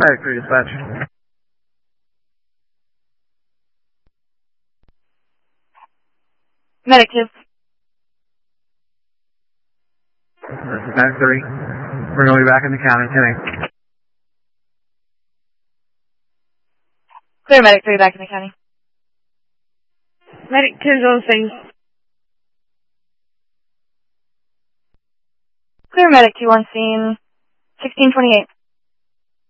Medic 3 dispatch. Medic 2. This is Medic 3. We're going to be back in the county. 10-8. Clear Medic 3 back in the county. Medic 2's on scene. Clear Medic 2 on scene. 1628.